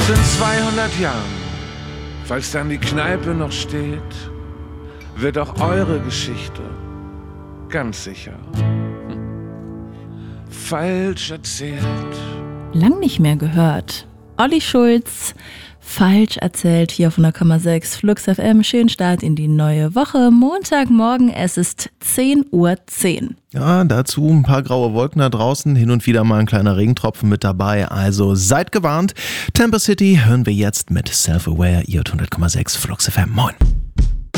Und in 200 Jahren, falls dann die Kneipe noch steht, wird auch eure Geschichte ganz sicher falsch erzählt. Lang nicht mehr gehört. Olli Schulz, falsch erzählt, hier auf 100,6 Flux FM. Schönen Start in die neue Woche. Montagmorgen, es ist 10:10 Uhr. Ja, dazu ein paar graue Wolken da draußen, hin und wieder mal ein kleiner Regentropfen mit dabei. Also seid gewarnt. Tampa City hören wir jetzt mit Self-Aware, ihr 100,6 Flux FM. Moin.